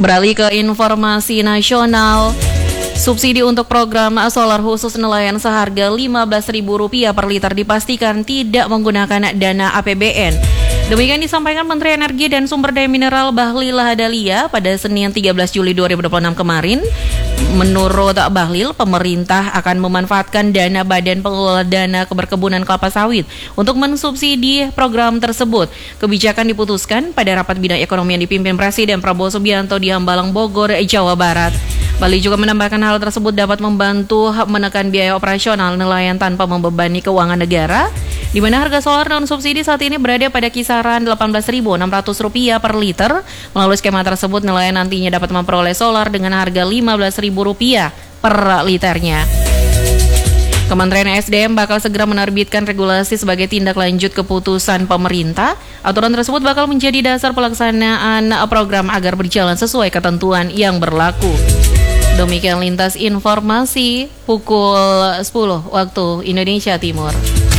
Beralih ke informasi nasional, subsidi untuk program solar khusus nelayan seharga Rp15.000 per liter dipastikan tidak menggunakan dana APBN. Demikian disampaikan Menteri Energi dan Sumber Daya Mineral Bahlil Lahadalia pada Senin 13 Juli 2026 kemarin. Menurut Bahlil, pemerintah akan memanfaatkan dana Badan Pengelola Dana Keberkebunan Kelapa Sawit untuk mensubsidi program tersebut. Kebijakan diputuskan pada rapat bidang ekonomi yang dipimpin Presiden Prabowo Subianto di Hambalang, Bogor, Jawa Barat. Bahlil juga menambahkan hal tersebut dapat membantu menekan biaya operasional nelayan tanpa membebani keuangan negara, di mana harga solar non subsidi saat ini berada pada kisaran Rp18.600 per liter. Melalui skema tersebut, nelayan nantinya dapat memperoleh solar dengan harga Rp15.000 per liternya. Kementerian SDM bakal segera menerbitkan regulasi sebagai tindak lanjut keputusan pemerintah. Aturan tersebut bakal menjadi dasar pelaksanaan program agar berjalan sesuai ketentuan yang berlaku. Demikian lintas informasi pukul 10 waktu Indonesia Timur.